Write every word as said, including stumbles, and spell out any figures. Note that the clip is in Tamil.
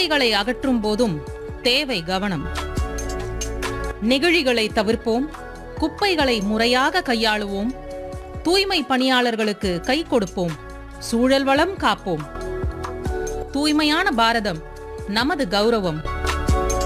குப்பைகளை அகற்றும் போதும் தேவை கவனம். நெகிழிகளை தவிர்ப்போம், குப்பைகளை முறையாக கையாளுவோம், தூய்மை பணியாளர்களுக்கு கை கொடுப்போம், சூழல் வளம் காப்போம். தூய்மையான பாரதம் நமது கௌரவம்.